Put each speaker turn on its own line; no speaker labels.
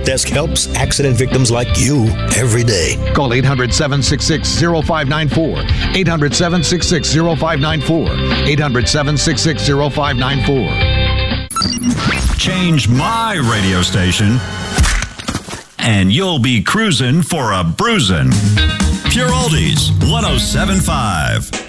desk helps accident victims like you every day.
Call 800-766-0594. 800-766-0594. 800-766-0594.
Change my radio station, and you'll be cruising for a bruising. Pure Oldies 107.5.